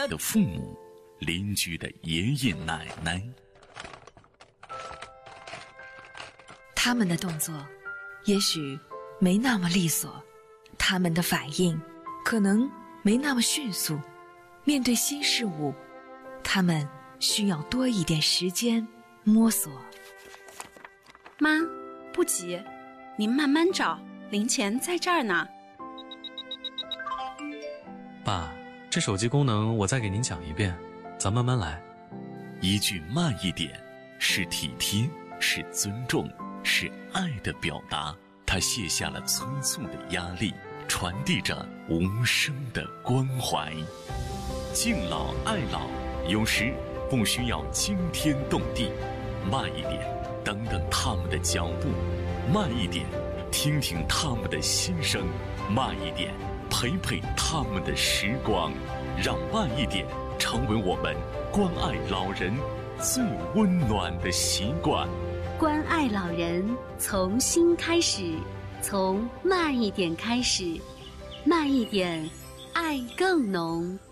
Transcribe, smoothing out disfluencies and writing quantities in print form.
的父母，邻居的爷爷奶奶。 他们的动作也许没那么利索，他们的反应可能没那么迅速，面对新事物，他们需要多一点时间摸索。 妈，不急，您慢慢找，零钱在这儿呢。 爸，这手机功能我再给您讲一遍，咱慢慢来。 一句慢一点，是体贴，是尊重，是爱的表达。他卸下了催促的压力，传递着无声的关怀。敬老爱老，有时不需要惊天动地，慢一点，等等他们的脚步；慢一点，听听他们的心声；慢一点，陪陪他们的时光。让慢一点成为我们关爱老人最温暖的习惯。 关爱老人从心开始，从慢一点开始，慢一点，爱更浓。